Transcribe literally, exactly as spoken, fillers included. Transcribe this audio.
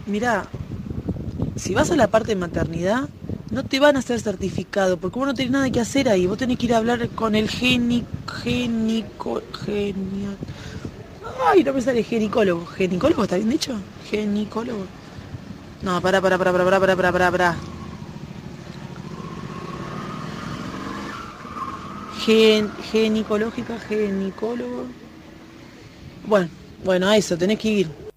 Mirá, si vas a la parte de maternidad, no te van a hacer certificado, porque vos no tenés nada que hacer ahí. Vos tenés que ir a hablar con el geni, genico, genia, ay, no me sale ginecólogo. ¿Ginecólogo está bien dicho? Ginecólogo. No, pará, pará, pará, pará, pará, pará, pará, pará, pará. Gen, ginecológica, ginecólogo. Bueno, bueno, a eso, tenés que ir.